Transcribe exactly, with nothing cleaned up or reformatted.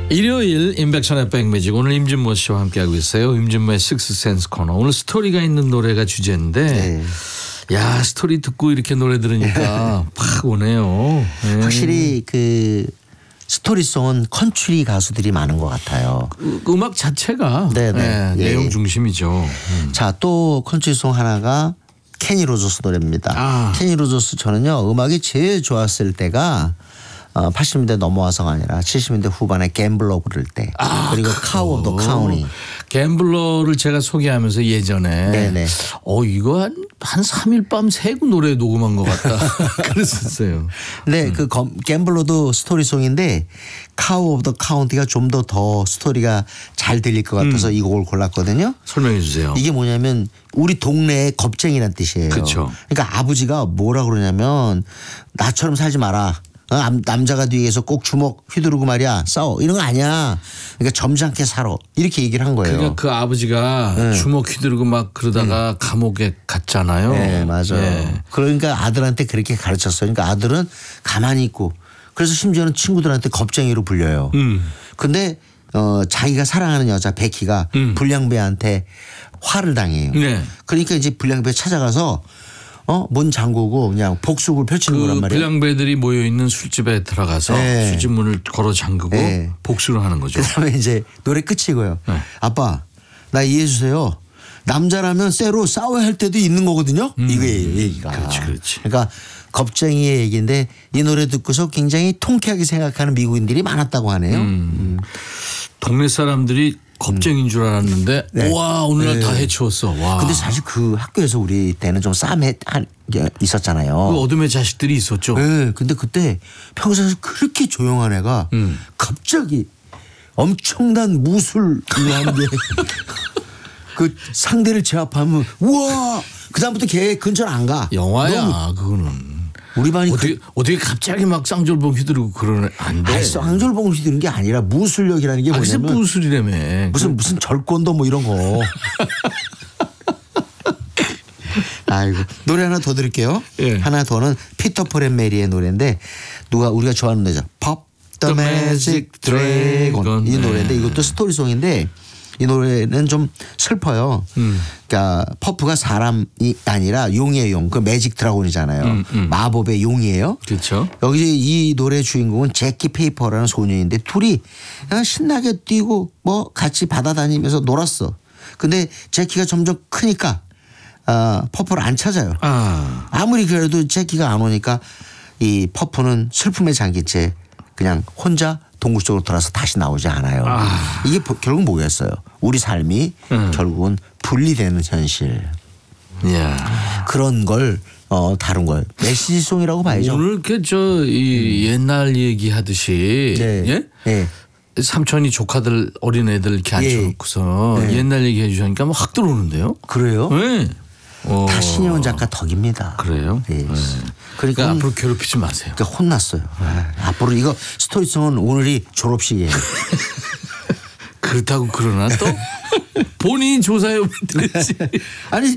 일요일 임백천의 백뮤직 오늘 임진모 씨와 함께하고 있어요. 임진모의 식스센스 코너. 오늘 스토리가 있는 노래가 주제인데 네. 야 스토리 듣고 이렇게 노래 들으니까 팍 오네요. 네. 확실히 그 스토리송은 컨트리 가수들이 많은 것 같아요. 그, 음악 자체가 네네. 네, 예. 내용 중심이죠. 음. 자, 또 컨트리송 하나가 케니 로저스 노래입니다. 아. 케니 로저스 저는요 음악이 제일 좋았을 때가 어, 팔십 년대 넘어와서가 아니라 칠십 년대 후반에 갬블러 부를 때 아, 그리고 카우 오브 더 카운티. 갬블러를 제가 소개하면서 예전에 네네. 어 이거 한, 한 삼 일 밤 새고 노래 녹음한 것 같다 그랬었어요. 네, 음. 그 갬블러도 스토리송인데 카우 오브 더 카운티가 좀 더 더 스토리가 잘 들릴 것 같아서 음. 이 곡을 골랐거든요. 설명해 주세요. 이게 뭐냐면 우리 동네의 겁쟁이란 뜻이에요. 그렇죠. 그러니까 아버지가 뭐라 그러냐면 나처럼 살지 마라. 남자가 뒤에서 꼭 주먹 휘두르고 말이야 싸워 이런 거 아니야. 그러니까 점잖게 살아 이렇게 얘기를 한 거예요. 그러니까 그 아버지가 네. 주먹 휘두르고 막 그러다가 네. 감옥에 갔잖아요. 네 맞아요. 네. 그러니까 아들한테 그렇게 가르쳤어요. 그러니까 아들은 가만히 있고 그래서 심지어는 친구들한테 겁쟁이로 불려요. 음. 근데 어, 자기가 사랑하는 여자 베키가 음. 불량배한테 화를 당해요. 네. 그러니까 이제 불량배 찾아가서 어? 문 잠그고 그냥 복수를 펼치는 그 거란 말이에요. 불량배들이 모여 있는 술집에 들어가서 네. 술집 문을 걸어 잠그고 네. 복수를 하는 거죠. 그다음에 이제 노래 끝이고요. 네. 아빠 나 이해해 주세요. 남자라면 쎄로 싸워야 할 때도 있는 거거든요. 음. 이거예요 얘기가. 그렇지, 그렇지. 그러니까 겁쟁이의 얘기인데 이 노래 듣고서 굉장히 통쾌하게 생각하는 미국인들이 많았다고 하네요. 음. 음. 동네 사람들이 겁쟁인 줄 알았는데 네. 와 오늘날 네. 다 해치웠어. 와. 근데 사실 그 학교에서 우리 때는 좀 싸움이 있었잖아요. 그 어둠의 자식들이 있었죠. 네. 근데 그때 평소에 그렇게 조용한 애가 음. 갑자기 엄청난 무술을 하는데 그 상대를 제압하면 우와 그다음부터 걔 근처를 안 가. 영화야 너무 그거는. 우리 반이 어떻게 그, 어떻게 갑자기 막 쌍절봉 휘두르고 그러는 안 돼. 아니, 쌍절봉 휘두르는 게 아니라 무술력이라는 게 뭐냐면 무슨 무술이라며. 무슨 무슨 절권도 뭐 이런 거. 아이고 노래 하나 더 드릴게요. 예. 하나 더는 피터 폴 앤 메리의 노래인데 누가 우리가 좋아하는 노래죠. Pop the Magic Dragon 이 노래인데 이것도 스토리송인데 이 노래는 좀 슬퍼요. 음. 그러니까 퍼프가 사람이 아니라 용이에요. 용. 그 매직 드라곤이잖아요. 음, 음. 마법의 용이에요. 그렇죠. 여기 이 노래 주인공은 제키 페이퍼라는 소년인데 둘이 그냥 신나게 뛰고 뭐 같이 바다 다니면서 놀았어. 근데 제키가 점점 크니까 어, 퍼프를 안 찾아요. 아. 아무리 그래도 제키가 안 오니까 이 퍼프는 슬픔에 잠긴 채 그냥 혼자 동굴 속으로 돌아서 다시 나오지 않아요. 아. 이게 결국 뭐였어요? 우리 삶이 음. 결국은 분리되는 현실. 이야. 그런 걸 어, 다룬 거예요. 메시지송이라고 봐야죠. 오늘 그저 이 음. 옛날 얘기하듯이 네. 예? 네. 삼촌이 조카들 어린애들 이렇게 앉혀놓고서 네. 옛날 얘기해 주시니까 뭐 확 들어오는데요. 그래요? 네. 다 신혜원 작가 덕입니다. 그래요? 네. 네. 그러니까, 그러니까 앞으로 괴롭히지 마세요. 그러니까 혼났어요. 네. 앞으로 이거 스토리송은 오늘이 졸업식이에요. 그렇다고 그러나 또 본인이 조사해 보면 되지. 아니